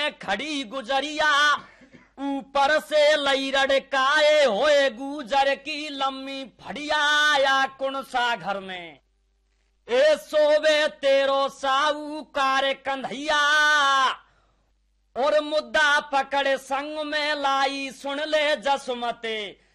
खड़ी गुजरिया ऊपर से लई रड़काए होए गुजर की लम्मी फड़िया या कौन सा घर में ए सोवे तेरो साऊ कार कंधैया और मुद्दा पकड़े संग में लाई सुन ले जसमते